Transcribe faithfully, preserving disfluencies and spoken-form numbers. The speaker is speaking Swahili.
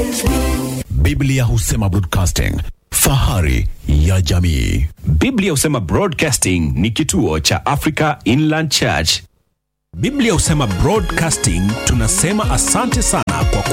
Biblia husema broadcasting, fahari ya jamii. Biblia husema Broadcasting ni kituo cha Africa Inland Church. Biblia husema Broadcasting, tunasema asante sana kwa